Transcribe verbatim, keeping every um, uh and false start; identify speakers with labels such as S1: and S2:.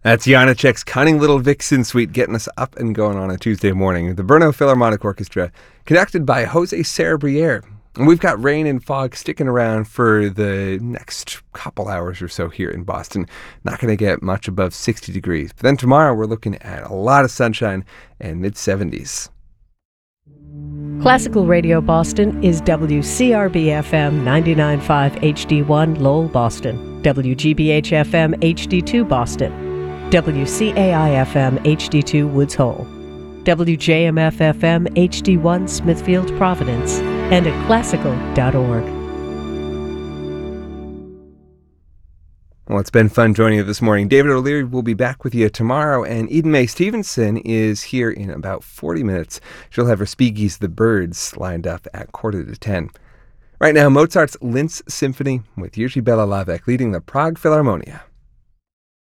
S1: That's Janacek's Cunning Little Vixen Suite getting us up and going on a Tuesday morning. The Brno Philharmonic Orchestra, conducted by Jose Cerebriere. And we've got rain and fog sticking around for the next couple hours or so here in Boston. Not going to get much above sixty degrees. But then tomorrow we're looking at a lot of sunshine and mid seventies.
S2: Classical Radio Boston is W C R B F M ninety-nine point five H D one Lowell, Boston, W G B H F M H D two Boston, W C A I F M H D two Woods Hole, W J M F F M H D one Smithfield, Providence, and at classical dot org.
S1: Well, it's been fun joining you this morning. David O'Leary will be back with you tomorrow, and Eden Mae Stevenson is here in about forty minutes. She'll have her Spiegies The Birds lined up at quarter to ten. Right now, Mozart's Linz Symphony with Jiří Bělohlávek leading the Prague Philharmonia.